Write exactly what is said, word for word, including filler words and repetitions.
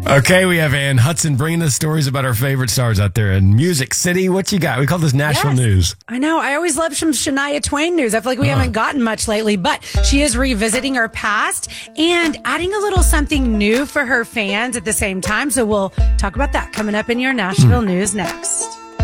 Okay, we have Ann Hudson bringing us stories about our favorite stars out there in Music City. What you got? We call this national Yes. news. I know. I always love some Shania Twain news. I feel like we Uh. haven't gotten much lately, but she is revisiting her past and adding a little something new for her fans at the same time. So we'll talk about that coming up in your national news next.